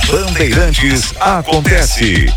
Bandeirantes acontece.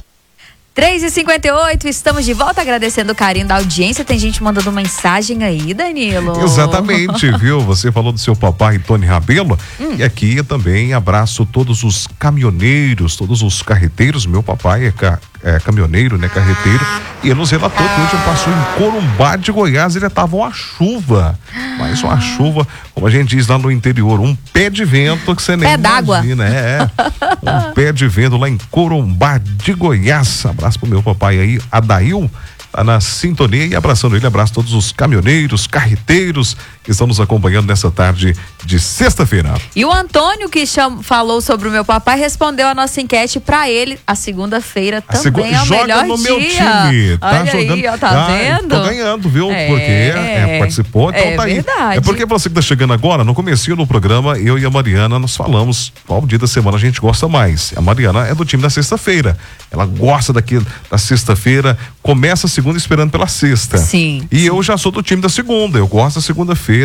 3h58, estamos de volta, agradecendo o carinho da audiência. Tem gente mandando mensagem aí, Danilo. Exatamente, viu? Você falou do seu papai, Tony Rabelo. E aqui também abraço todos os caminhoneiros, todos os carreteiros. Meu papai é caminhoneiro, né? Carreteiro. E ele nos relatou que hoje ele passou em Corumbá de Goiás. Ele tava uma chuva. Mas uma chuva, como a gente diz lá no interior, um pé de vento que você nem imagina. Um pé de vento lá em Corumbá de Goiás. Abraço pro meu papai aí, Adail, tá na sintonia, e abraçando ele, abraço a todos os caminhoneiros, carreteiros que estão nos acompanhando nessa tarde de sexta-feira. E o Antônio, que falou sobre o meu papai, respondeu a nossa enquete pra ele. A segunda-feira também é o melhor no dia. Meu time. Olha tá jogando, aí, ó, tá vendo? Tô ganhando, viu? Porque participou, então tá verdade. aí. É porque você que tá chegando agora, no comecinho do programa, eu e a Mariana, nós falamos qual dia da semana a gente gosta mais. A Mariana é do time da sexta-feira. Ela gosta da sexta-feira, começa a segunda esperando pela sexta. Sim. E eu já sou do time da segunda, eu gosto da segunda-feira.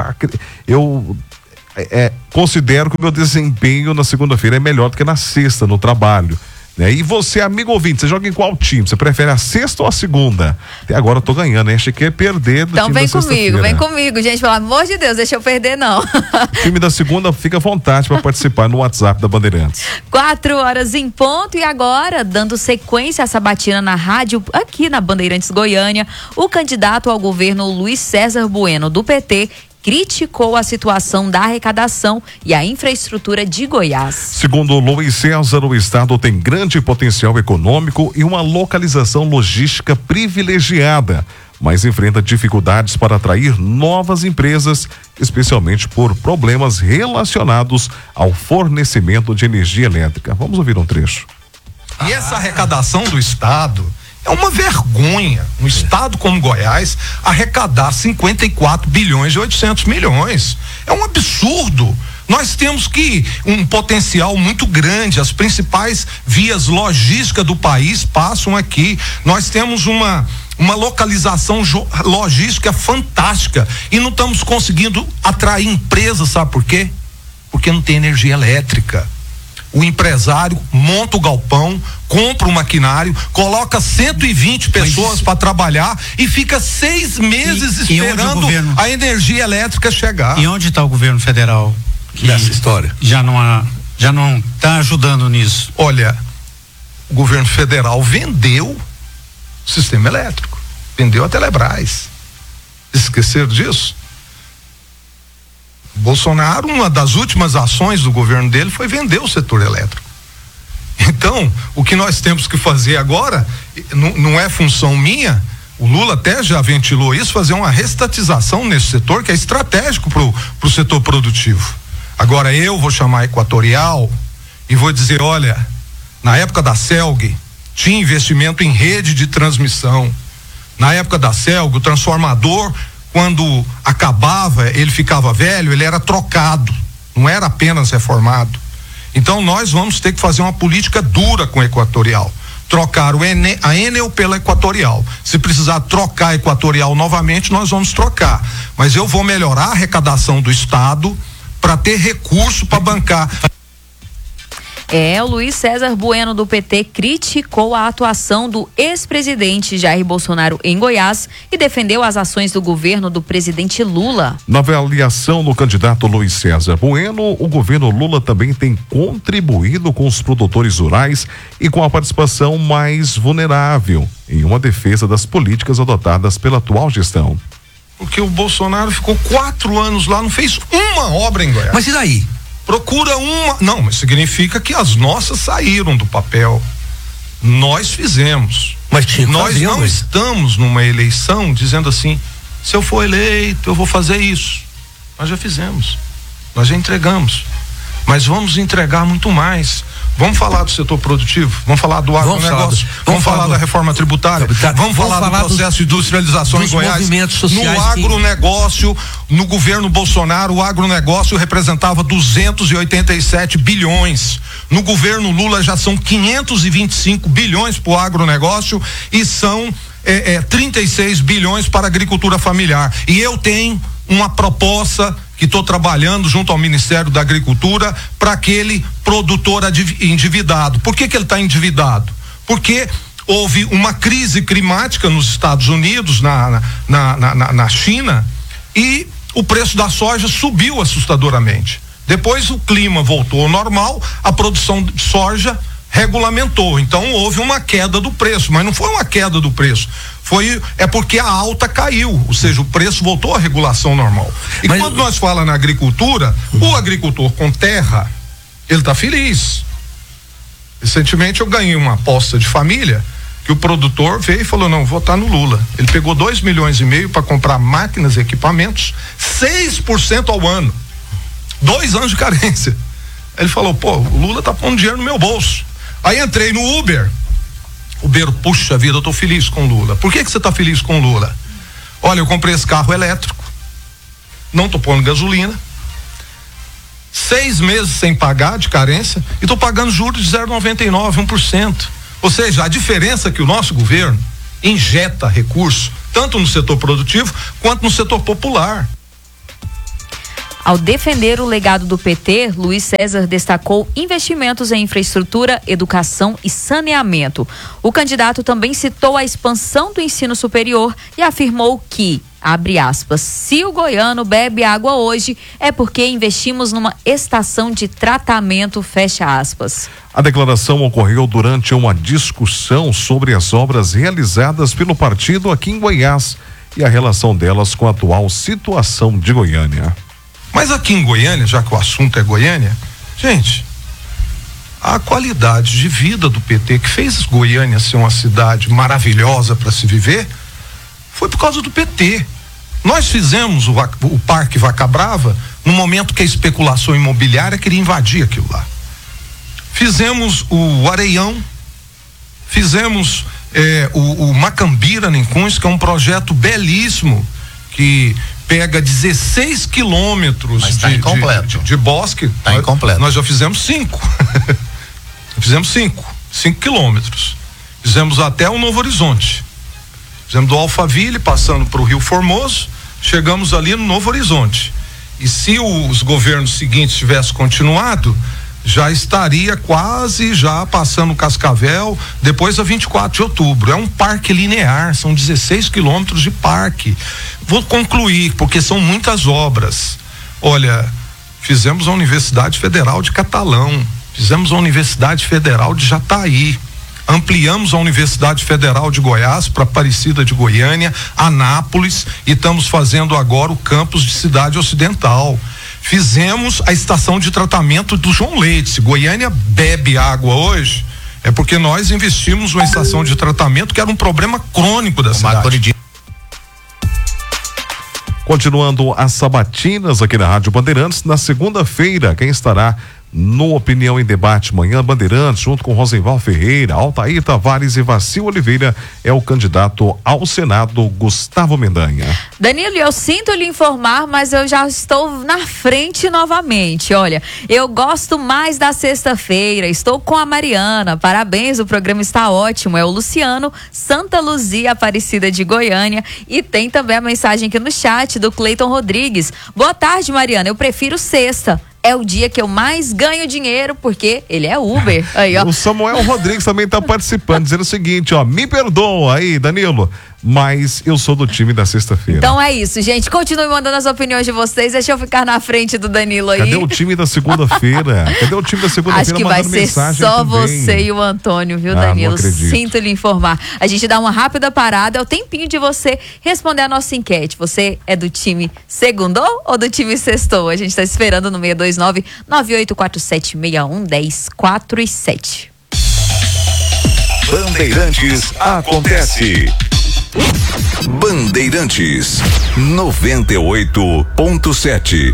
Eu considero que o meu desempenho na segunda-feira é melhor do que na sexta, no trabalho. Né? E você, amigo ouvinte, você joga em qual time? Você prefere a sexta ou a segunda? Até agora eu tô ganhando, hein? Achei que ia perder do então time da sexta-feira. Então vem comigo, gente, pelo amor de Deus, deixa eu perder não. O time da segunda, fica à vontade para participar no WhatsApp da Bandeirantes. 4h em ponto, e agora, dando sequência à sabatina na rádio, aqui na Bandeirantes Goiânia, o candidato ao governo Luiz César Bueno, do PT, criticou a situação da arrecadação e a infraestrutura de Goiás. Segundo Luiz César, o estado tem grande potencial econômico e uma localização logística privilegiada, mas enfrenta dificuldades para atrair novas empresas, especialmente por problemas relacionados ao fornecimento de energia elétrica. Vamos ouvir um trecho. E essa arrecadação do estado é uma vergonha, um estado como Goiás arrecadar 54 bilhões e 800 milhões. É um absurdo. Nós temos um potencial muito grande, as principais vias logísticas do país passam aqui. Nós temos uma localização logística fantástica e não estamos conseguindo atrair empresas, sabe por quê? Porque não tem energia elétrica. O empresário monta o galpão, compra o maquinário, coloca 120 pessoas para trabalhar e fica 6 meses esperando a energia elétrica chegar. E onde está o governo federal nessa história? Já não está ajudando nisso. Olha, o governo federal vendeu o sistema elétrico, vendeu a Telebrás. Esqueceram disso? Bolsonaro, uma das últimas ações do governo dele foi vender o setor elétrico. Então, o que nós temos que fazer agora não é função minha. O Lula até já ventilou isso, fazer uma restatização nesse setor que é estratégico pro setor produtivo. Agora eu vou chamar a Equatorial e vou dizer, olha, na época da CELG tinha investimento em rede de transmissão. Na época da CELG, o transformador, quando acabava, ele ficava velho, ele era trocado, não era apenas reformado. Então nós vamos ter que fazer uma política dura com a Equatorial, trocar a Enel pela Equatorial. Se precisar trocar a Equatorial novamente, nós vamos trocar, mas eu vou melhorar a arrecadação do estado para ter recurso para bancar. O Luiz César Bueno, do PT, criticou a atuação do ex-presidente Jair Bolsonaro em Goiás e defendeu as ações do governo do presidente Lula. Na avaliação do candidato Luiz César Bueno, o governo Lula também tem contribuído com os produtores rurais e com a participação mais vulnerável em uma defesa das políticas adotadas pela atual gestão. Porque o Bolsonaro ficou 4 anos lá, não fez uma obra em Goiás. Mas e daí? Procura uma. Não, mas significa que as nossas saíram do papel. Nós fizemos. Mas nós não estamos numa eleição dizendo assim: se eu for eleito, eu vou fazer isso. Nós já fizemos. Nós já entregamos. Mas vamos entregar muito mais. Vamos falar do setor produtivo, vamos falar do agronegócio, vamos falar da reforma tributária, vamos falar do processo de industrialização em Goiás. No agronegócio, no governo Bolsonaro, o agronegócio representava 287 bilhões. No governo Lula já são 525 bilhões para o agronegócio e são 36 bilhões para a agricultura familiar. E eu tenho uma proposta que estou trabalhando junto ao Ministério da Agricultura para aquele produtor endividado. Por que ele está endividado? Porque houve uma crise climática nos Estados Unidos, na China, e o preço da soja subiu assustadoramente. Depois o clima voltou ao normal, a produção de soja regulamentou, então houve uma queda do preço, mas não foi uma queda do preço, é porque a alta caiu, ou seja, o preço voltou à regulação normal. E quando nós falamos na agricultura, o agricultor com terra, ele tá feliz. Recentemente eu ganhei uma aposta de família que o produtor veio e falou: não, vou votar no Lula. Ele pegou 2,5 milhões para comprar máquinas e equipamentos, 6% ao ano, 2 anos de carência. Ele falou: pô, o Lula tá pondo dinheiro no meu bolso. Aí entrei no Uber, puxa vida, eu tô feliz com o Lula. Por que você tá feliz com o Lula? Olha, eu comprei esse carro elétrico, não tô pondo gasolina, 6 meses sem pagar de carência e tô pagando juros de 0,99, 1%. Ou seja, a diferença é que o nosso governo injeta recursos, tanto no setor produtivo quanto no setor popular. Ao defender o legado do PT, Luiz César destacou investimentos em infraestrutura, educação e saneamento. O candidato também citou a expansão do ensino superior e afirmou que, abre aspas, se o goiano bebe água hoje é porque investimos numa estação de tratamento, fecha aspas. A declaração ocorreu durante uma discussão sobre as obras realizadas pelo partido aqui em Goiás e a relação delas com a atual situação de Goiânia. Mas aqui em Goiânia, já que o assunto é Goiânia, gente, a qualidade de vida do PT, que fez Goiânia ser uma cidade maravilhosa para se viver, foi por causa do PT. Nós fizemos o Parque Vaca Brava no momento que a especulação imobiliária queria invadir aquilo lá. Fizemos o Areião, fizemos o Macambira em Cunhas, que é um projeto belíssimo que pega 16 quilômetros de bosque. Está incompleto. Nós já fizemos 5. Fizemos 5 quilômetros. Fizemos até o Novo Horizonte. Fizemos do Alphaville, passando para o Rio Formoso, chegamos ali no Novo Horizonte. E se os governos seguintes tivessem continuado, já estaria quase já passando Cascavel, depois a 24 de outubro. É um parque linear, são 16 quilômetros de parque. Vou concluir, porque são muitas obras. Olha, fizemos a Universidade Federal de Catalão, fizemos a Universidade Federal de Jataí, ampliamos a Universidade Federal de Goiás para Aparecida de Goiânia, Anápolis, e estamos fazendo agora o campus de Cidade Ocidental. Fizemos a estação de tratamento do João Leite. Se Goiânia bebe água hoje, é porque nós investimos numa estação de tratamento que era um problema crônico da cidade. Continuando as sabatinas aqui na Rádio Bandeirantes, na segunda-feira, quem estará no Opinião em Debate Manhã Bandeirantes, junto com Rosenval Ferreira, Altair Tavares e Vacil Oliveira, é o candidato ao Senado, Gustavo Mendanha. Danilo, eu sinto lhe informar, mas eu já estou na frente novamente. Olha, eu gosto mais da sexta-feira, estou com a Mariana, parabéns, o programa está ótimo. É o Luciano, Santa Luzia, Aparecida de Goiânia, e tem também a mensagem aqui no chat do Cleiton Rodrigues. Boa tarde, Mariana, eu prefiro sexta. É o dia que eu mais ganho dinheiro, porque ele é Uber. Aí, ó. O Samuel Rodrigues também está participando, dizendo o seguinte, ó, me perdoa aí, Danilo, mas eu sou do time da sexta-feira. Então é isso, gente. Continue mandando as opiniões de vocês. Deixa eu ficar na frente do Danilo aí. Cadê o time da segunda-feira? Cadê o time da segunda-feira? Acho que vai ser só você e o Antônio, viu, Danilo? Sinto lhe informar. A gente dá uma rápida parada. É o tempinho de você responder a nossa enquete. Você é do time segundou ou do time sextou? A gente está esperando no 629-9847-611047. Bandeirantes acontece. Bandeirantes 98.7.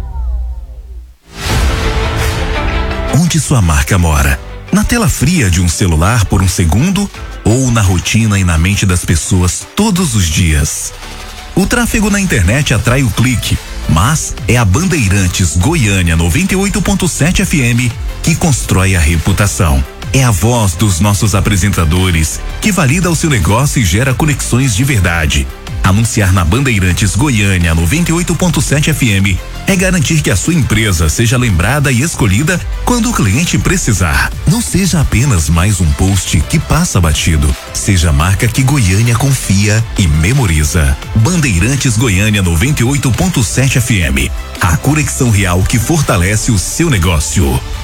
Onde sua marca mora? Na tela fria de um celular por um segundo ou na rotina e na mente das pessoas todos os dias? O tráfego na internet atrai o clique, mas é a Bandeirantes Goiânia 98.7 FM que constrói a reputação. É a voz dos nossos apresentadores que valida o seu negócio e gera conexões de verdade. Anunciar na Bandeirantes Goiânia 98.7 FM é garantir que a sua empresa seja lembrada e escolhida quando o cliente precisar. Não seja apenas mais um post que passa batido. Seja a marca que Goiânia confia e memoriza. Bandeirantes Goiânia 98.7 FM. A conexão real que fortalece o seu negócio.